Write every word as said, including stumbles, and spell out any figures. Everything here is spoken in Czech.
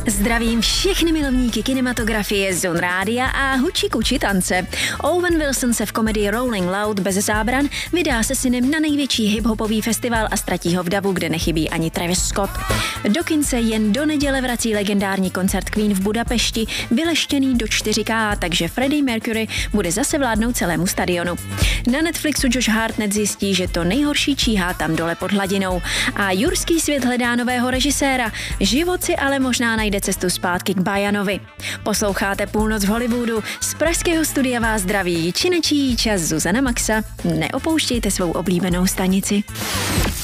Zdravím všechny milovníky kinematografie, Zone Rádia a hučí kuči tance. Owen Wilson se v komedii Rolling Loud bez zábran vydá se synem na největší hip-hopový festival a ztratí ho v davu, kde nechybí ani Travis Scott. Do kin se jen do neděle vrací legendární koncert Queen v Budapešti, vyleštěný do čtyři ká, takže Freddie Mercury bude zase vládnout celému stadionu. Na Netflixu Josh Hartnett zjistí, že to nejhorší číhá tam dole pod hladinou. A jurský svět hledá nového režiséra. Život si ale možná najde cestu zpátky k Bajanovi. Posloucháte Půlnoc v Hollywoodu. Z pražského studia vás zdraví činečí čas Zuzana Maxa. Neopouštějte svou oblíbenou stanici.